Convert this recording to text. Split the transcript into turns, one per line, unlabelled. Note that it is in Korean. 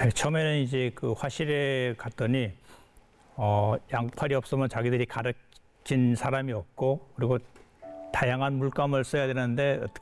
처음에는 이제 그 화실에 갔더니 양팔이 없으면 자기들이 가르친 사람이 없고, 그리고 다양한 물감을 써야 되는데 어떻게